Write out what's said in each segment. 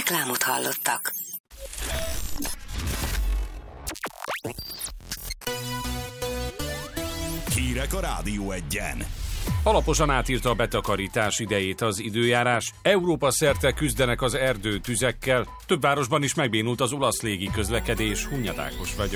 Reklámot hallottak. Hírek a Rádió Egyen. Alaposan átírta a betakarítás idejét az időjárás. Európa szerte küzdenek az erdőtüzekkel. Több városban is megbénult az olasz légi közlekedés. Hunyad Ákos vagyok.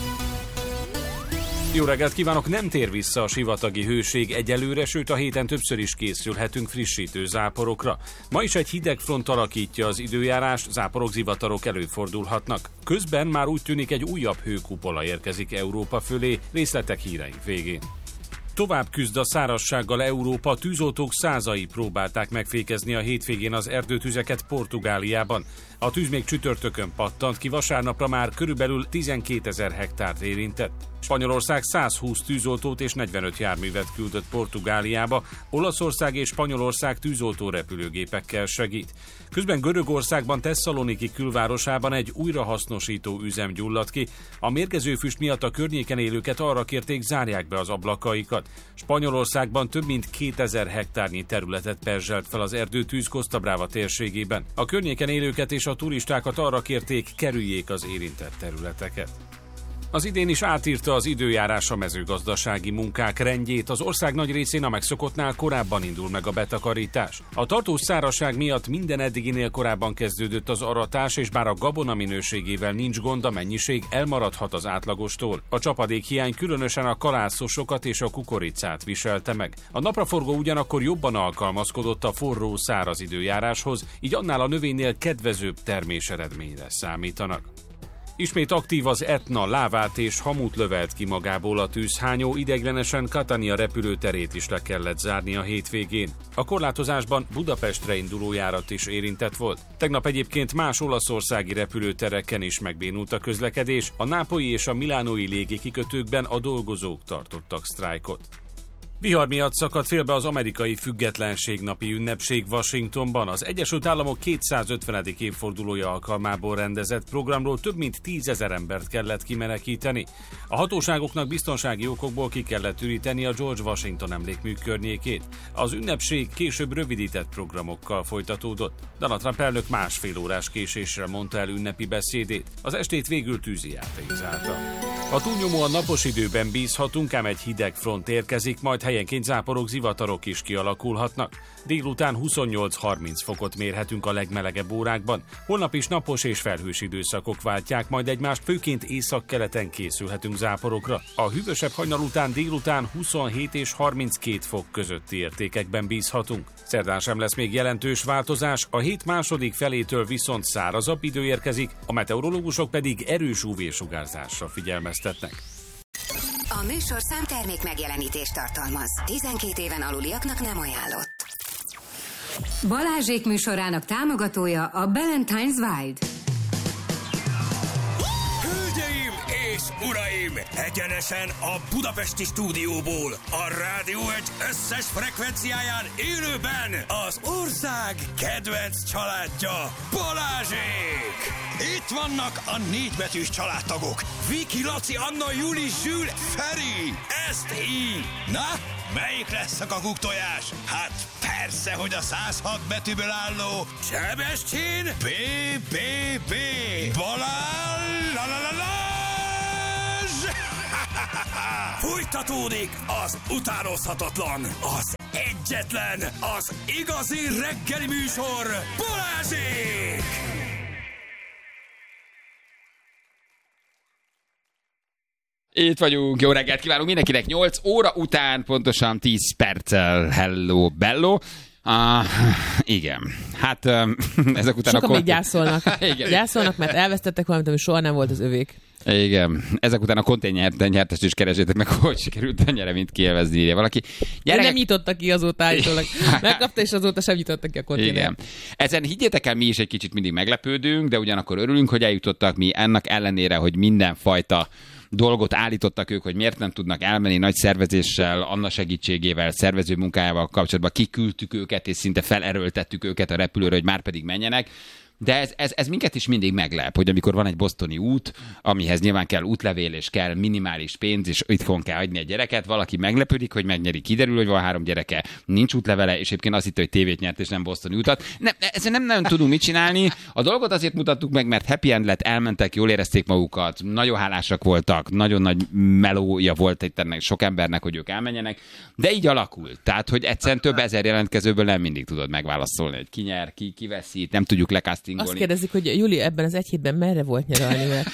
Jó reggelt kívánok! Nem tér vissza a sivatagi hőség egyelőre, sőt a héten többször is készülhetünk frissítő záporokra. Ma is egy hideg front alakítja az időjárást, záporok, zivatarok előfordulhatnak. Közben már úgy tűnik, egy újabb hőkupola érkezik Európa fölé, részletek híreink végén. Tovább küzd a szárazsággal Európa, tűzoltók százai próbálták megfékezni a hétvégén az erdőtüzeket Portugáliában. A tűz még csütörtökön pattant ki, vasárnapra már körülbelül 12 000 hektárt érintett. Spanyolország 120 tűzoltót és 45 járművet küldött Portugáliába, Olaszország és Spanyolország tűzoltó repülőgépekkel segít. Közben Görögországban Tesszaloniki külvárosában egy újrahasznosító üzem gyulladt ki. A mérgező füst miatt a környéken élőket arra kérték, zárják be az ablakaikat. Spanyolországban több mint 2000 hektárnyi területet perzselt fel az erdőtűz Costa Brava térségében. A környéken élőket és a turistákat arra kérték, kerüljék az érintett területeket. Az idén is átírta az időjárás a mezőgazdasági munkák rendjét, az ország nagy részén a megszokottnál korábban indul meg a betakarítás. A tartós szárazság miatt minden eddiginél korábban kezdődött az aratás, és bár a gabona minőségével nincs gond, a mennyiség elmaradhat az átlagostól. A csapadékhiány különösen a kalászosokat és a kukoricát viselte meg. A napraforgó ugyanakkor jobban alkalmazkodott a forró, száraz időjáráshoz, így annál a növénynél kedvezőbb terméseredményre számítanak. Ismét aktív az Etna, lávát és hamut lövelt ki magából a tűzhányó, ideiglenesen Catania repülőterét is le kellett zárni a hétvégén. A korlátozásban Budapestre induló járat is érintett volt. Tegnap egyébként más olaszországi repülőtereken is megbénult a közlekedés, a nápolyi és a milánói légikikötőkben a dolgozók tartottak sztrájkot. Vihar miatt szakadt félbe az amerikai függetlenségnapi ünnepség Washingtonban. Az Egyesült Államok 250. évfordulója alkalmából rendezett programról több mint 10 000 embert kellett kimenekíteni. A hatóságoknak biztonsági okokból ki kellett üríteni a George Washington emlékmű környékét. Az ünnepség később rövidített programokkal folytatódott. Donald Trump elnök másfél órás késésre mondta el ünnepi beszédét. Az estét végül tűzijáték zárta. A túlnyomóan napos időben bízhatunk, ám egy hideg front érkezik, majd helyenként záporok, zivatarok is kialakulhatnak. Délután 28-30 fokot mérhetünk a legmelegebb órákban. Holnap is napos és felhős időszakok váltják majd egymást, főként északkeleten készülhetünk záporokra. A hűvösebb hajnal után délután 27 és 32 fok közötti értékekben bízhatunk. Szerdán sem lesz még jelentős változás, a hét második felétől viszont szárazabb idő érkezik, a meteorológusok pedig erős UV-sugárzásra figyelmeztetnek. A műsorszám termék megjelenítést tartalmaz. 12 éven aluliaknak nem ajánlott. Balázsék műsorának támogatója a Ballantines Wild. Hölgyeim és uraim! Egyenesen a budapesti stúdióból, a Rádió Egy összes frekvenciáján élőben az ország kedvenc családja, Balázsék! Itt vannak a 4 betűs családtagok. Viki, Laci, Anna, Juli, Zsül, Feri. Ezt így. Na, melyik lesz a kakuktojás? Hát persze, hogy a 106 betűből álló Sebestyén B. Balázs! Fújtatódik az utánozhatatlan, az egyetlen, az igazi reggeli műsor, Balázsék! Itt vagyunk, jó reggelt kívánunk mindenkinek, 8 óra után, pontosan 10 perccel, hello, bello. Igen, hát ezek után sokan még gyászolnak. Gyászolnak, mert elvesztettek valamit, ami soha nem volt az övék. Igen, ezek után a konténer nyertest is keresétek meg, hogy sikerült a nyereményt kielvezni, írja valaki. Nem nyitotta ki azóta állítólag. Megkapta, és azóta sem nyitotta ki a konténer. Igen. Ezen higgyétek el, mi is egy kicsit mindig meglepődünk, de ugyanakkor örülünk, hogy eljutottak mi ennek ellenére, hogy mindenfajta dolgot állítottak ők, hogy miért nem tudnak elmenni nagy szervezéssel, Anna segítségével, szervező munkájával kapcsolatban, kiküldtük őket, és szinte felerőltettük őket a repülőre, hogy már pedig menjenek. De ez minket is mindig meglep, hogy amikor van egy bostoni út, amihez nyilván kell útlevél, és kell minimális pénz, és itthon kell hagyni egy gyereket, valaki meglepődik, hogy megnyeri, kiderül, hogy van 3 gyereke, nincs útlevele, és egyébként azt hitte, hogy tévét nyert, és nem bostoni utat. Ezzel nem nagyon tudunk mit csinálni. A dolgot azért mutattuk meg, mert happy end lett, elmentek, jól érezték magukat, nagyon hálásak voltak, nagyon nagy melója volt itt ennek sok embernek, hogy ők elmenjenek, de így alakult. Tehát, hogy egyszerűen több ezer jelentkezőből nem mindig tudod megválaszolni, hogy ki nyer, ki veszít, nem tudjuk lekasztálni. Azt kérdezik, hogy Juli ebben az egy hétben merre volt nyaralni, mert...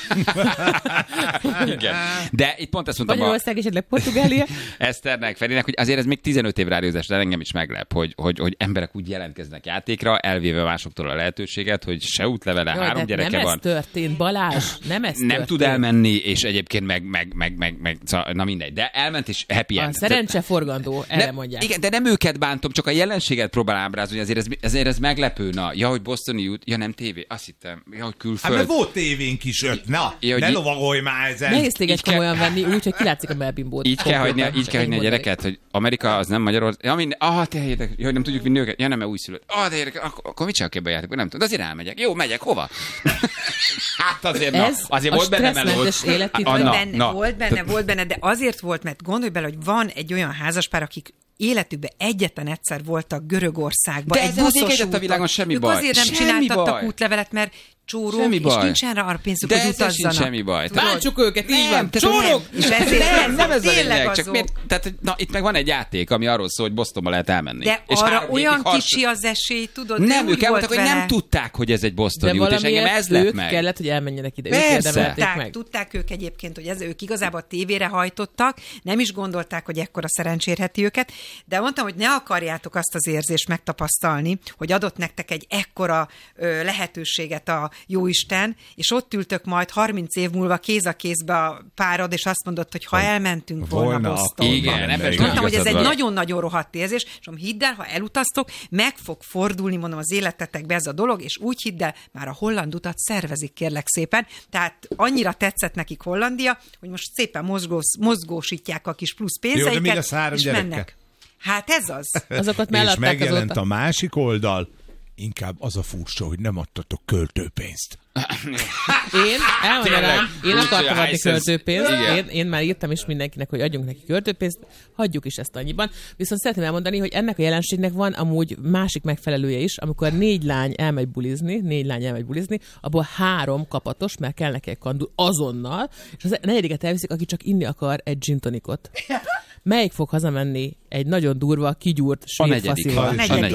Igen. De itt pont ezt mondtam Magyarország esetleg Portugália. Eszternek, Ferinek, hogy azért ez még 15 év rádiózás, de engem is meglep, hogy emberek úgy jelentkeznek játékra, elvéve másoktól a lehetőséget, hogy se útlevele, 3 gyereke nem van. Nem ez történt, Balázs, nem ez történt. Nem tud elmenni, és egyébként meg na mindegy. De elment, és happy end. A szerencse forgandó, erre mondják. Igen, de nem őket bántom, csak a jelenséget próbál ábrázolni, azért ez meglepő. Na, ja, hogy bostoni út, ja nem tévé, azt hittem, ja, hogy külföld. Hát mert volt tévénk is 5, na, ja, ne lovagolj már ezen. Nehéz téged komolyan venni, úgyhogy kilátszik a melbimbót. Így kell hagyni a gyereket, hogy Amerika az nem Magyarország. Ja, minden, te hogy nem tudjuk vinni őket. Ja, nem, mert újszülött. De akkor mit csinálok ebben a játékban? Nem tudom, de azért elmegyek. Jó, megyek, hova? Hát azért, azért volt benne melód. Volt benne, de azért volt, mert gondolj bele, hogy van egy olyan házaspár, akik életükben egyetlen egyszer voltak Görögországban. De egy buszos úton. A világon semmi baj. Azért nem csináltattak útlevelet, mert csórók, és nincsen rá arra pénzük, hogy utazzanak. De semmi baj. Bántsuk őket, így van. Csórók! És ezért nem ez a lényeg, csak miért, tehát, na, itt meg van egy játék, ami arról szól, hogy Bostonba lehet elmenni. De és arra olyan kicsi az esély, tudod, nem, ők elmondták, hogy nem tudták, hogy ez egy bostoni út, és engem ez lett meg. Kellett, hogy elmenjenek ide. Persze. Tudták ők egyébként, hogy ők igazából a tévére hajtottak, nem is gondolták, hogy ekkora szerencsérheti őket, de mondtam, hogy ne akarjátok azt az érzést megtapasztalni, hogy adott nektek egy ekkora lehetőséget a Jóisten, és ott ültök majd 30 év múlva kéz a kézbe a párod, és azt mondod, hogy ha elmentünk volna Bostonba. Igen, mondtam, hogy ez egy nagyon-nagyon rohadt érzés, és hidd el, ha elutaztok, meg fog fordulni, mondom, az életetekbe ez a dolog, és úgy hidd el, már a holland utat szervezik, kérlek szépen. Tehát annyira tetszett nekik Hollandia, hogy most szépen mozgósítják a kis plusz pénzeiket, és mennek. Hát ez az. Azokat már és megjelent azóta a másik oldal, inkább az a furcsa, hogy nem adtatok költőpénzt. Én akartam adni költőpénzt. Én már írtam is mindenkinek, hogy adjunk neki költőpénzt, hagyjuk is ezt annyiban. Viszont szeretném elmondani, hogy ennek a jelenségnek van amúgy másik megfelelője is, amikor 4 lány elmegy bulizni, abból 3 kapatos, mert kell neki egy kandul azonnal, és az 4. elviszik, aki csak inni akar egy gin tonicot. Melyik fog hazamenni egy nagyon durva, kigyúrt svéd faszival?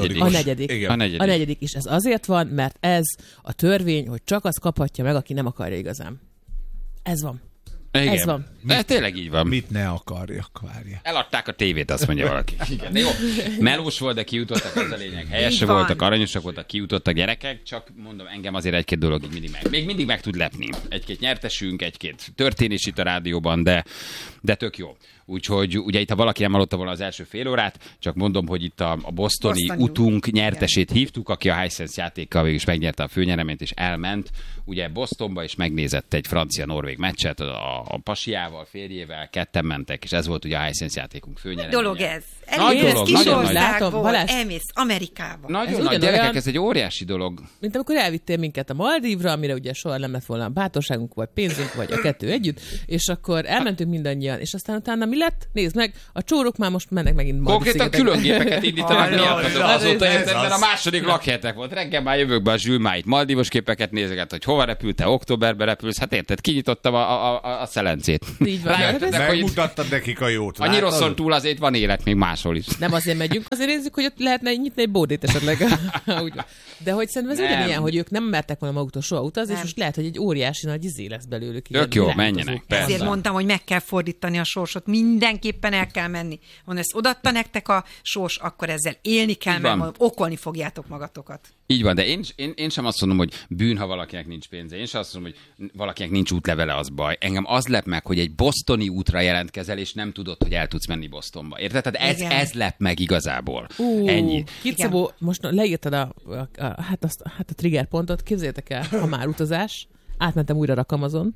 A negyedik. És ez azért van, mert ez a törvény, hogy csak az kaphatja meg, aki nem akarja igazán. Ez van. Igen. Ez van. De tényleg így van. Mit ne akarjak, várja. Eladták a tévét, azt mondja valaki. Igen. Jó. Melós volt, de kijutottak, az a lényeg. Helyesek voltak, aranyosak voltak, kijutottak gyerekek, csak mondom, engem azért egy-két dolog így mindig meg tud lepni. Egy-két nyertesünk, egy-két történés itt a rádióban, de tök jó. Úgyhogy ugye itt, ha valaki nem hallotta volna az első fél órát, csak mondom, hogy itt a bostoni utunk nyertesét hívtuk, aki a Hisense játékkal végül is megnyerte a főnyereményt, és elment ugye Bostonba, és megnézett egy francia-norvég meccset a pasiával, férjével, ketten mentek, és ez volt ugye a Hisense játékunk főnyereménye. Dolog ez. Elmész kis országból, elmész Amerikába. Nagyon nagy, gyerekek, ez egy óriási dolog. Mint amikor elvittél minket a Maldívra, amire ugye soha nem lett volna bátorságunk, vagy pénzünk, vagy a kettő együtt, és akkor elmentünk mindannyian, és aztán utána mi lett? Nézd meg, a csórok már most mennek megint konkrétan különgépeket indítanak miattatok azóta, mert a második lakhelyetek volt. Reggel már jövök be a Zsülmáit, Maldívos képeket nézeget, hogy hova repülte, októberbe repülsz, hát érted, kinyitottam a szelencét. Így van. Megmutattad nekik a jót. A Nyiroszon túl azért van élet még máshol is. Nem azért megyünk, azért nézzük, hogy ott lehetne nyitni egy bódét esetleg. De hogy szerintem ez ugyanilyen, hogy ők nem mertek volna maguktól soha utazni, és most lehet, hogy egy óriási nagy izé lesz belőlük. Tök jó, menjenek. Ezért mondtam, hogy meg kell fordítani a sorsot. Mindenképpen el kell menni. Mondom, ezt odaadta nektek a sors, akkor ezzel élni kell, mert mondom, okolni fogjátok magatokat. Így van, de én sem azt mondom, hogy bűn, ha valakinek nincs pénze. Én sem azt mondom, hogy valakinek nincs útlevele, az baj. Engem az lep meg, hogy egy bostoni útra jelentkezel, és nem tudod, hogy el tudsz menni Bostonba. Érted? Tehát ez lep meg igazából. Ennyi. Kircabó, most leírtad a trigger pontot. Képzeljétek el, ha már utazás, átmentem újra Rakamazon.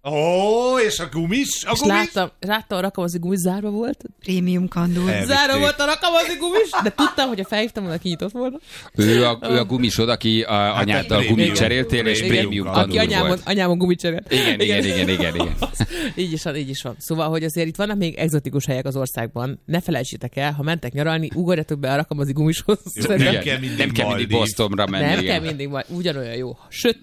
Ó, és a gumis? És láttam, a rakamozi gumis zárva volt. Prémium kandúr. Zárva volt a rakamozi gumis, de tudtam, hogy ha felhívtam volna, kinyitott volna. Ő a gumisod, aki anyáddal gumit cseréltél, és prémium kandúr aki volt. anyámon gumit cserélt. Igen. Így is van. Szóval, hogy azért itt vannak még egzotikus helyek az országban. Ne felejtsétek el, ha mentek nyaralni, ugorjatok be a rakamozi gumishoz. Nem kell mindig Bostonra menni. Nem kell mindig ugyanolyan jó. Sőt.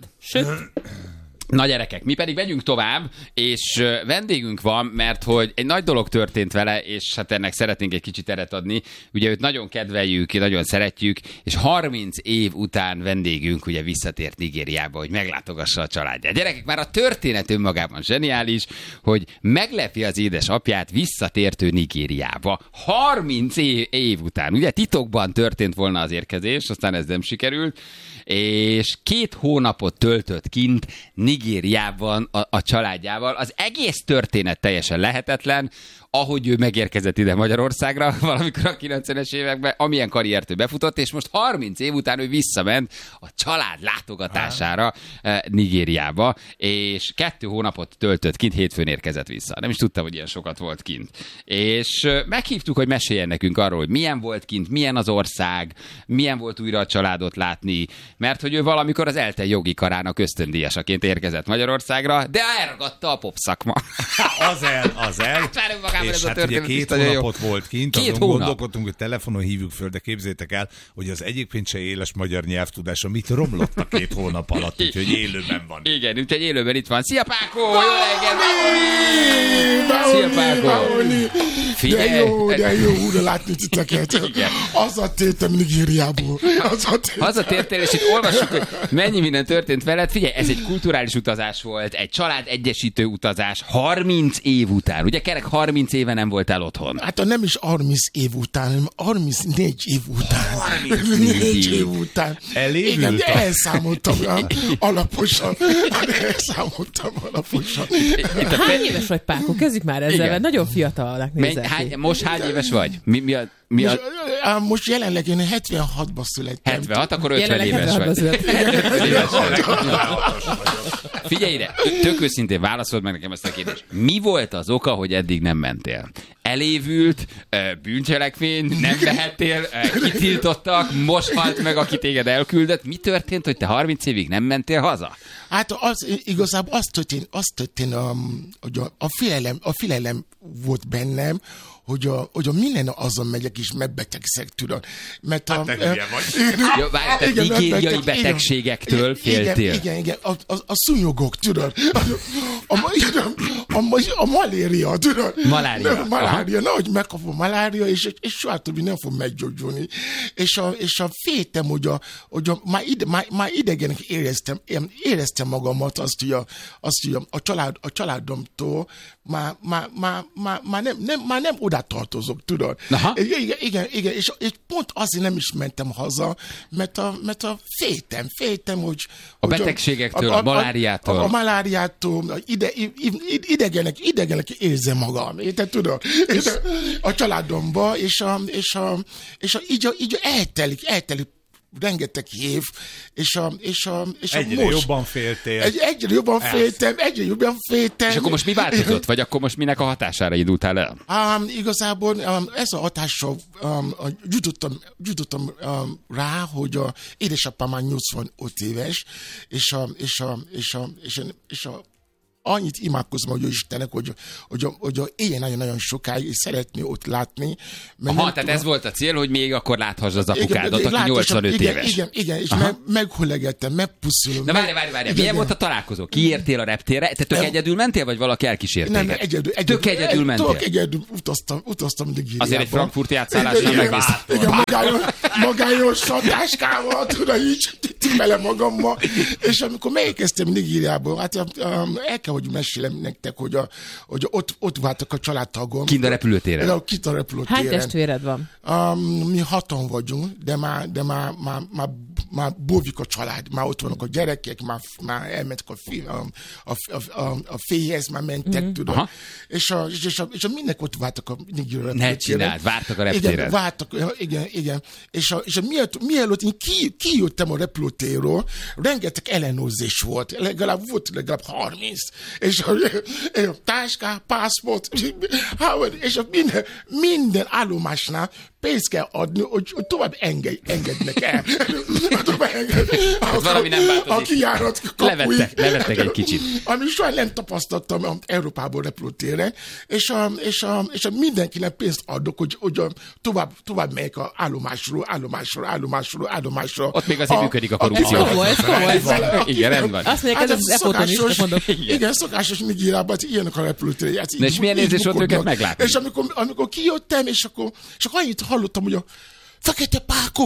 Na gyerekek, mi pedig megyünk tovább, és vendégünk van, mert hogy egy nagy dolog történt vele, és hát ennek szeretnénk egy kicsit teret adni. Ugye őt nagyon kedveljük, nagyon szeretjük, és 30 év után vendégünk ugye visszatért Nigériába, hogy meglátogassa a családját. Gyerekek, már a történet önmagában zseniális, hogy meglepi az édesapját visszatértő Nigériába. 30 év után. Ugye titokban történt volna az érkezés, aztán ez nem sikerült, és 2 hónapot töltött kint Nigériában a családjával. Az egész történet teljesen lehetetlen, ahogy ő megérkezett ide Magyarországra valamikor a 90-es években, amilyen karriert ő befutott, és most 30 év után ő visszament a család látogatására Nigériába, és 2 hónapot töltött kint, hétfőn érkezett vissza. Nem is tudtam, hogy ilyen sokat volt kint. És meghívtuk, hogy meséljen nekünk arról, hogy milyen volt kint, milyen az ország, milyen volt újra a családot látni, mert hogy ő valamikor az ELTE jogi karának ösztöndíjasaként érkezett Magyarországra, de elragadta a popszakma. Az el. És hát ugye 2 hónapot volt kint, azon gondolkodtunk, hogy telefonon hívjuk föl, de képzétek el, hogy az egyébként se éles magyar nyelvtudása mit romlott a 2 hónap alatt, úgyhogy élőben van. Igen, úgyhogy élőben itt van. Szia Pákó! Jó reggelt! Szia Pákó! Figyelj! De jó újra látni titeket. Hazatértem Nigériából. Hazatértél, és itt olvassuk, hogy mennyi minden történt veled. Figyelj, ez egy kulturális utazás volt, egy család egyesítő utazás, 30 év után. Ugye kerek 30 éve nem voltál otthon. Hát nem is 30 év után, hanem 34 év után. 34 év után. Elévültem. Igen, elszámoltam alaposan. Hány éves vagy, Pákó? Kezdjük már ezzel, mert nagyon fiatalnak nézel ki. Most hány éves vagy? Most jelenleg én 76-ban születtem. 76, akkor 50 éves vagy. Figyelj ide, tök őszintén válaszold meg nekem ezt a kérdést. Mi volt az oka, hogy eddig nem mentél? Elévült, bűncselekmény, nem vehettél, kitiltottak, most halt meg, aki téged elküldött. Mi történt, hogy te 30 évig nem mentél haza? Hát igazából az történt, hogy a félelem volt bennem, hogy a minden azon megyek és megbetegszek, tudod. Mert hát te hülye vagy. Várj, te nigériai betegségektől féltél. Igen. A szúnyogok, tudod. A malária, tudod. Malária. Nehogy megkapom malária, és soha többi nem fog meggyógyulni. És a féltem, hogy már idegenek éreztem magamat, azt, hogy a családomtól már nem oda tartozok, tudod. Igen, és pont azért nem is mentem haza, mert a féltem, hogy... A betegségektől, a maláriától. A maláriától, idegenek érzem magam, érted, tudod? A családomba, és így eltelik rengeteg év, és egyre most... jobban féltél. Egyre jobban féltem. És akkor most mi változott? Vagy akkor most minek a hatására indultál el? Igazából ez a hatással jutottam rá, hogy a édesapám már 85 éves, és annyit imádkozom, hogy Istennek, hogy éljen nagyon-nagyon sokáig, és szeretné ott látni. Tehát ez volt a cél, hogy még akkor láthass az apukádat, aki 85 éves. Igen, és meghulegettem, megpuszulom. Na várj, milyen volt a találkozó? Kiértél a reptérre? Te tök egyedül mentél, vagy valaki elkísért téged? Nem, egyedül. Tök egyedül mentél? Tök egyedül utaztam Nigériába. Azért egy frankfurti átszállásra megnéztem. Igen, magányos satáskával, tudod, így bele magammal. És amikor megérkeztem Nigériába, hát el kell, hogy mesélem nektek, hogy ott váltak a családtagom. Kint a repülőtéren? Kint a repülőtéren. Hány testvéred van? Mi 6 vagyunk, de már már bóvik a család, már ott vannak a gyerekek, már elmentek a férjhez, már mentek, tudod. És mindenki ott vártak a repülőtéren. Ne csináld, vártak a reptéren. Igen, vártak, igen. És mielőtt én kijöttem a repülőtérről, rengeteg ellenőrzés volt. Legalább 30. És a táska, pászport, és minden állomásnál pénzt kell adni, hogy tovább engednek el. Valami nem változik. A kijárat kapuj. Levettek egy kicsit. Ami soha nem tapasztaltam Európában repülőtéren, és mindenkinek pénzt adok, hogy tovább megyek a állomásról. Ott még azért működik a korrupció. Igen, rendben. Azt mondják, ez az e-foton is, mondom. Igen, szokásos Nigériában, ilyenek a repülőtéren. És milyen érzés volt őket meglátni? És amikor kijöttem, és akkor annyit hallottam, hogy a Fekete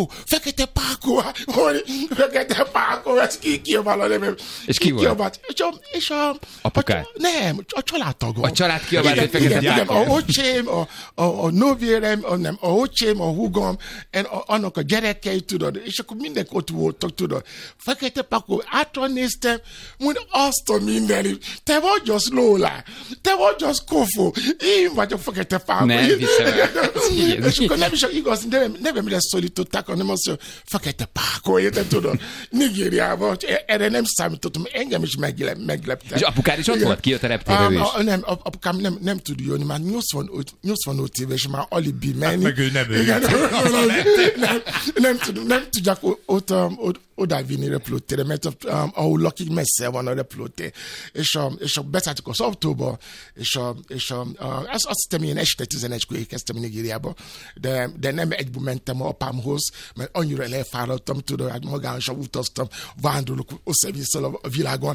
Pákó, ez kiabál a nevem. És ki volt? És apukád? Nem, a családtagom. A család kiabált, hogy Fekete Pákó. A öcsém, a nővérem, a öcsém, a húgom, annak a gyerekei, tudod, és akkor mindenki ott voltak, tudod. Fekete Pákó, átra néztem, mondom, azt a mindenit, te vagy az Lola, te vagy az Kofó, én vagyok Fekete Pákó. Nem hiszem el. És akkor nem is igaz, nevemre szólították, hanem azt, hogy Fekete Pákó, érted, tudod? Nigériában, erre nem számítottam, engem is megleptek. És apukád is ott volt? Kijött a reptérről is? Nem, apukám nem tud jönni, már 85 éves, már alibi menni. Hát meg ő nem nem tudják odavinni repülőtérre, mert ahol lakik, messze van a repülőtér. És beszálltuk az autóba, és azt hiszem, én este 11-kor érkeztem Nigériába, de nem egyből mentem apámhoz, mert annyira elfáradtam, tudod, hát magánosan utaztam, vándorolok össze-vissza a világon.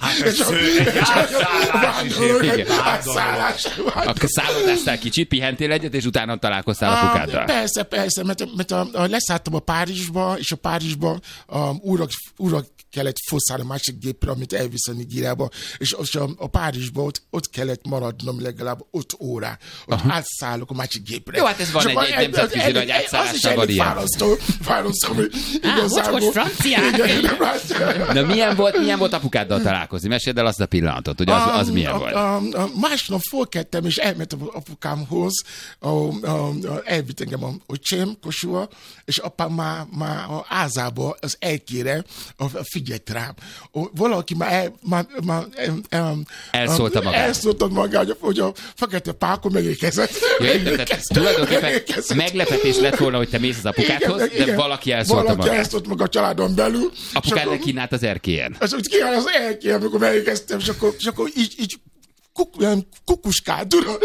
Átszállás. Akkor szállodáztál kicsit, pihentél egyet, és utána találkoztál apukáddal. Persze, mert leszálltam a Párizsba, és a Párizsban újra kellett felszállni a másik gépre, amit elvisz a Nigériába, és a Párizsban ott kellett maradnom legalább 5 órá, hogy átszállok a másik gépre. Jó, hát ez van egy nemzetközi nagy átszállással van ilyen. Fárasztó, hogy igazából... Mocskos franciák! Na milyen volt apukáddal találkozni? Meséld el azt a pillanatot, hogy az milyen volt. Másnap fölkeltem, és elmentem apukámhoz, elvitt engem a öcsém Kossuba, és apám már a házába az elkére figyelt rám. Valaki már elszólta magát, hogy a Fekete Pákó megérkezett. Tulajdonképpen meglepetés lett volna, hogy te mész az apukádhoz, de valaki elszólta magát. Valaki elszólt maga a családon belül. Apukádnak kínált az erkélyen. Úgy kínált az erkélyen, amikor megérkeztem, és akkor így kukuskát, tudod,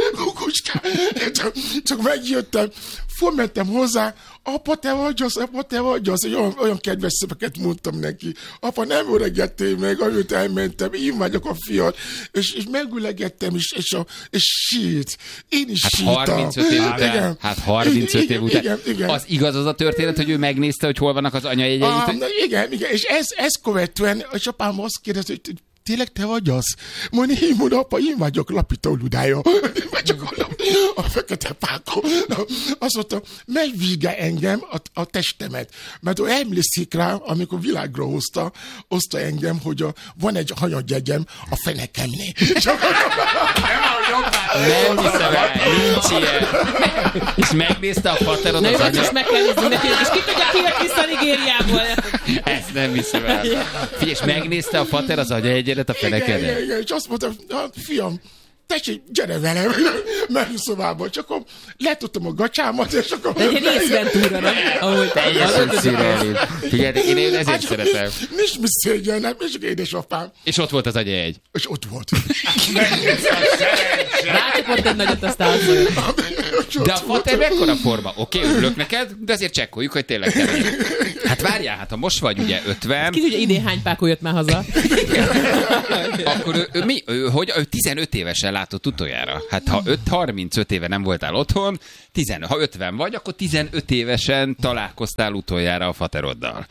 csak megjöttem, fölmentem hozzá, apa, te vagy az, olyan kedves szöveket mondtam neki. Apa, nem öregettél meg, amit elmentem, én vagyok a fiad, és megülegettem, és sírt. Én is sírtam. 35 év után. Igen. Az igaz az a történet, hogy ő megnézte, hogy hol vannak az anyajegyeit? Igen, és ez követően, és apám azt kérdezte, hogy tényleg te vagy az? Mondom, apa, én vagyok Lapító Ludája. Én vagyok a Fekete Pákó. Azt mondta, megvizsgál engem a testemet. Mert ő emlékszik rá, amikor világra hozta engem, hogy van egy hanyaggyegyem a fenekemnél. Nem hiszem el, nincs ilyen. És megnézte a faterod az anyag. És meg kell nézni neki, és ki tudja, ki jött vissza Nigériából. Ezt nem hiszem el. Figyelj, és megnézte a fater az anyaegyedet a fenekedet. Igen, és azt mondta, fiam, tessék, gyere velem, menjünk szobába. Csak akkor letudtam a gacsámat, és akkor... Egy részventúra, nem? Teljesen szürreális. Figyelj, én ezért szeretem. Nincs mi szégyen, és édesapám. És ott volt az anyajegy. És ott volt. Rácsapott egy nagyot, aztán de a fater mekkora forma? Oké, örülök neked, de azért csekkoljuk, hogy tényleg te vagy. Hát várjál, hát ha most vagy ugye 50... Ki tudja, idén hány Pákó jött már haza? Akkor ő 15 évesen látott utoljára. Hát ha 35 éve nem voltál otthon, ha 50 vagy, akkor 15 évesen találkoztál utoljára a fateroddal.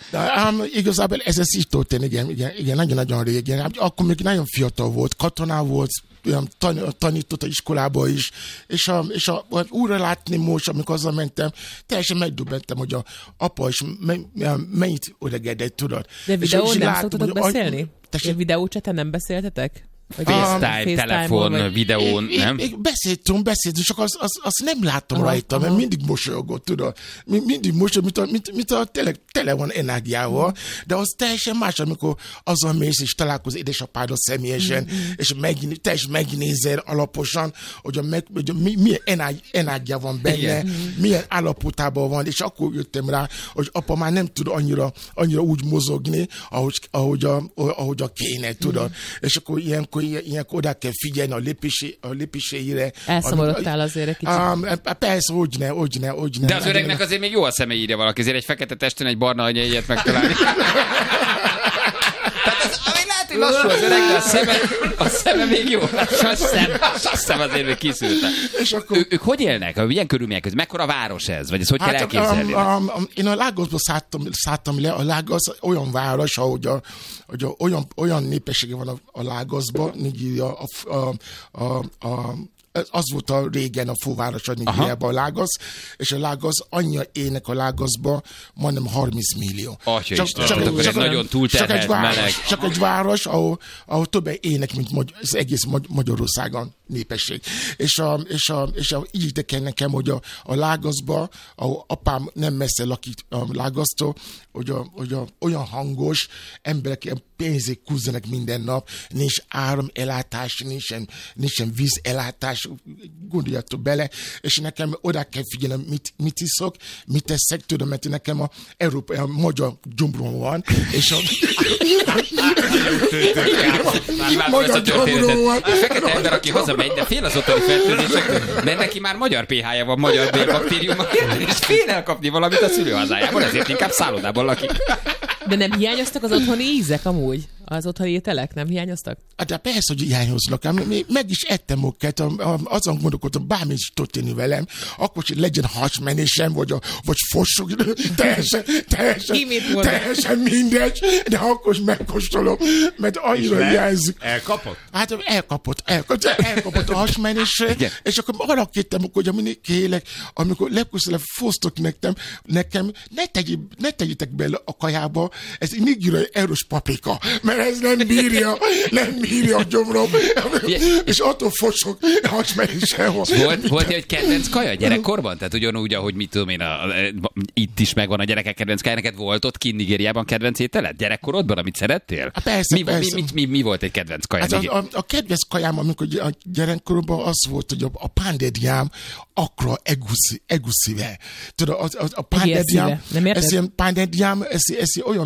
Igazából ez is történt, igen, nagyon-nagyon régen. Akkor még nagyon fiatal volt, katona volt, tanított a iskolába is, és újra látni most, amikor hazamentem, teljesen megdöbbentem, hogy a apa is mennyit öregedett, tudod. De videón nem szoktatok beszélni? Videócseten nem beszéltetek? FaceTime, telefon, videón, nem? Beszéltünk, csak azt nem láttam rajta, mert mindig mosolyogott, tudod. Mindig mosolyogott, mint a tele van energiával, de az teljesen más, amikor azon mész és találkozol édesapáddal személyesen, és teljesen megnézel alaposan, hogy milyen energia van benne, milyen állapotában van, és akkor jöttem rá, hogy apa már nem tud annyira úgy mozogni, ahogy a kéne, tudod. És akkor ilyenkor oda kell figyelni a lépéseire. Elszomorodtál azért egy kicsit. Persze, hogyne. De az öregnek azért még jó a szeme, írja valaki, azért egy fekete testen egy barna anyaiet megtalálni. Tehát lehet, hogy lassú az öreg, de a szeme még jó. A szem azért még kiszűrte. Ők hogy élnek? Milyen körülmények között? Mekkora város ez? Vagy ezt hogy kell elképzelni? Én a Lagosba szálltam le. A Lagos olyan város, ahogy olyan népessége van a Lagosban, Nigéria, az volt a régen a főváros a Nigériában, a Lagos, és a Lagos, annyian élnek a Lagosba, majdnem 30 millió. Csak nagyon túlterhelt, meleg. Csak egy város, ahol többen élnek, mint az egész Magyarországon népesség. És így érdekel nekem, hogy a Lagosba, ahol apám nem messze lakik a Lagosztól, hogy olyan hangos emberek pénzét kúzzanak minden nap, nincs áramellátás, nincsen vízellátás, gondoljatok bele, és nekem oda kell figyelnem, mit iszok, mit teszek, tudom, mert nekem a magyar gyomrom van, és magyar gyomrom van. A fekete ember, aki hazamegy, de fél az otthoni fertőzések, mert neki már magyar pH-ja van, magyar bélbaktériuma, és fél elkapni valamit a szülőhazájában, ezért inkább szállodában lakik. De nem hiányoztak az otthoni ízek amúgy? Az otthoni ételek nem hiányoztak? De persze, hogy hiányoznak. Meg is ettem őket, azon gondolkodtam, bármi is történni velem, akkor hogy legyen hasmenésem, vagy fossuk, teljesen mindegy, de akkor is megkóstolom, mert annyira hiányzik. Elkapott? Hát elkapott a hasmenésre, és akkor arra kértem, hogy amíg élek, amikor legközelebb fosztok nekem ne tegyétek bele a kajába, ez nigériai erős paprika, mert ez nem bírja a gyomrom, és attól fosok, hasmenéssel van. Volt egy kedvenc kaja gyerekkorban? Tehát ugyanúgy, ahogy mit tudom én, itt is megvan a gyerekek kedvenc kaja, neked volt ott kint Nigériában kedvenc ételed? Gyerekkorodban, amit szerettél? Persze. Mi volt egy kedvenc kaja? Hát a kedvenc kajám, amikor a gyerekkorban az volt, hogy a pandediám akkora eguszivel. Tudod, a pandediám, ez ilyen pandediám, ez olyan,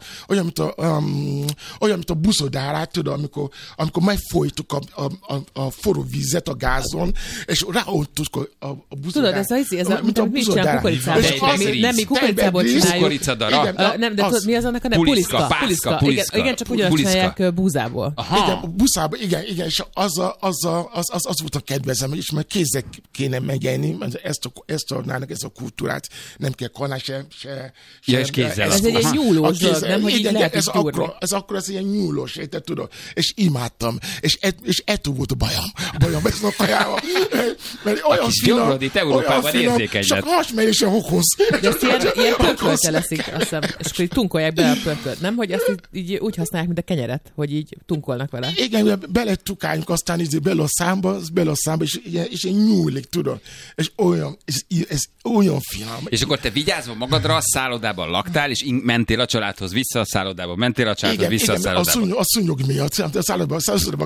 mint a buszodárát, tudod, amikor megfojtuk a forró vizet a gázon, és ráoltuk a buszodárát. Tudod, ez mint a buszodárát. Nem, mi kukoricából csináljuk. Kukoricadara. Nem, de tudod, mi az annak a neve? Puliszka. Igen, csak ugyanazt csinálják buszából. Igen, buszából, igen, és az volt a kedvezem, és mert kézzel kéne megenni, ezt adnának, ezt a kultúrát, nem kell kanál se. Ja, és kézzel. Ez egy nyúlós dolog, nem, hogy így lehet is gyúrni. Ez ilyen nyúlós, érted, tudod? És imádtam. És ettől volt a bajom ezt a kajával. Mert olyan finom, itt Európában érzékenyed. Csak hasmenésen okoz. De ezt ilyen pörkölte leszik, azt hiszem. És akkor így tunkolják bele a pörkölt, nem? Hogy ezt így úgy használják, mint a kenyeret, hogy így tunkolnak vele. Igen, bele tukáljuk, aztán így bele a számba, és ilyen nyúlik, tudod? És ez olyan finom. És akkor te vigyázva magadra a szállodában laktál, és mentél a családhoz vissza a szállodában, mentél a családhoz vissza a szállodában. A szúnyog miatt, a szállodában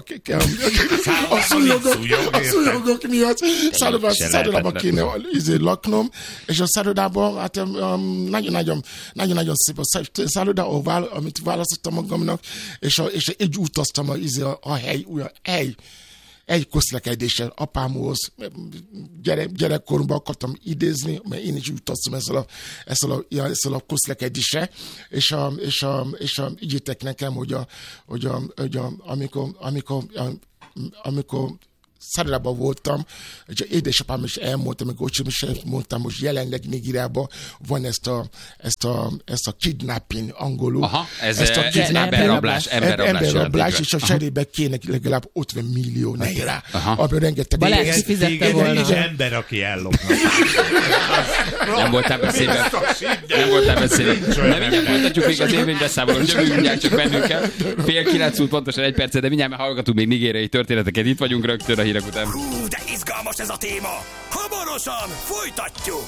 a szúnyogok miatt szállodában kéne laknom, és a szállodában, hát nagyon-nagyon szép a szálloda, amit választottam magamnak, és így utaztam a hely egy közlekedéssel apámhoz, gyerekkoromban akartam idézni, mert én is utaztam ezzel a közlekedéssel, és ígértek nekem, hogy amikor Szarában voltam, és édesapám is elmondta, meg Ocsim is mondtam, most jelenleg Nigériában van ezt a kidnapping angolul. Aha, ez emberrablás, és a cserébe kéne legalább 50 millió naira, abban rengeteg... Balázs kifizette volna. Egy ember, aki ellopna. Nem voltál beszélve. De mindjárt folytatjuk még az élménybeszámolót, jövünk mindjárt csak bennünket. 8:09 pontosan 1 perc, de mindjárt hallgatunk még nigériai történeteket. Itt vagyunk rögtön a hírek után. Hú, de izgalmas ez a téma! Hamarosan folytatjuk!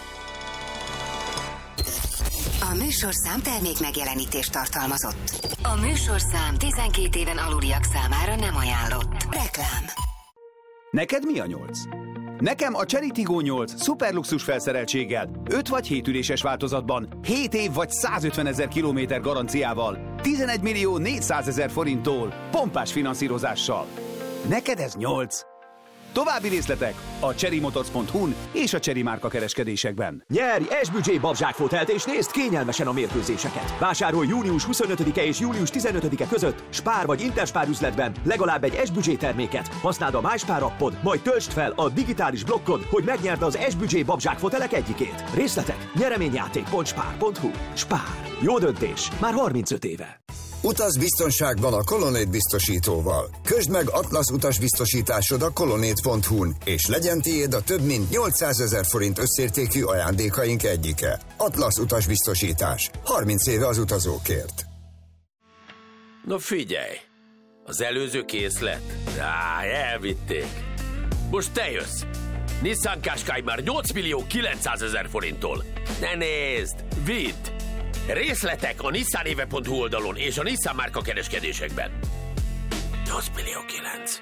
A műsorszám termék megjelenítést tartalmazott. A műsorszám 12 éven aluliak számára nem ajánlott. Reklám. Neked mi a 8? Nekem a Chery Tiggo 8 szuperluxus felszereltséggel, 5 vagy 7 üléses változatban, 7 év vagy 150 000 kilométer garanciával, 11 400 000 forinttól, pompás finanszírozással. Neked ez 8. További részletek a cherrymotors.hu-n és a Chery márka kereskedésekben. Nyerj S-Budget babzsákfotelt és nézd kényelmesen a mérkőzéseket. Vásárolj június 25-e és július 15-e között Spár vagy Interspár üzletben legalább egy S-Budget terméket. Használd a MySpár appod, majd töltsd fel a digitális blokkod, hogy megnyerd az S-Budget babzsákfotelek egyikét. Részletek nyereményjáték.spár.hu. Spár. Jó döntés. Már 35 éve. Utaz biztonságban a Colonnade biztosítóval. Közd meg Atlasz utasbiztosításod a colonnade.hu-n, és legyen tiéd a több mint 800 000 forint összértékű ajándékaink egyike. Atlasz utasbiztosítás. 30 éve az utazókért. Na figyelj, az előző készlet? Elvitték. Most te jössz. Nissan Qashqai már 8 900 000 forinttól. Ne nézd, vidd! Részletek a nissanéve.hu oldalon és a Nissan márka kereskedésekben. 8 900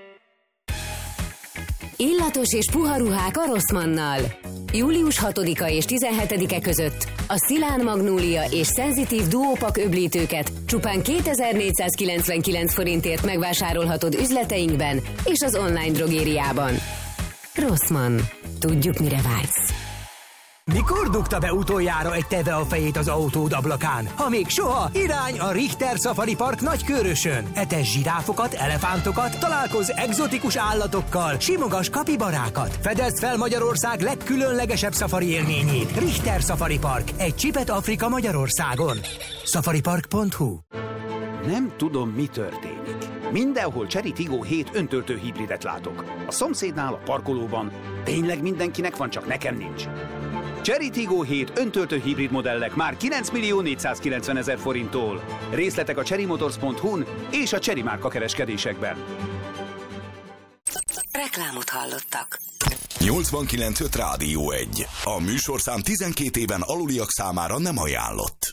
000. Illatos és puha ruhák a Rossmannnal. Július 6-a és 17-e között a Szilán Magnólia és Szenzitív Duopak öblítőket csupán 2499 forintért megvásárolhatod üzleteinkben és az online drogériában. Rossmann. Tudjuk, mire vágysz. Mikor dugta be utoljára egy teve a fejét az autód ablakán? Ha még soha, irány a Richter Safari Park Nagykőrösön. Etes zsiráfokat, elefántokat, találkozz egzotikus állatokkal, simogass kapibarákat. Fedezd fel Magyarország legkülönlegesebb szafari élményét. Richter Safari Park. Egy csipet Afrika Magyarországon. Safaripark.hu. Nem tudom, mi történik. Mindenhol Chery Tiggo 7 öntöltő hibridet látok. A szomszédnál, a parkolóban. Tényleg mindenkinek van, csak nekem nincs. Chery Tiggo 7 öntöltő hibrid modellek már 9 490 000 forinttól. Részletek a cherrymotors.hu-n és a Chery márka kereskedésekben. Reklámot hallottak. 89.5 Rádió 1. A műsorszám 12 éven aluliak számára nem ajánlott.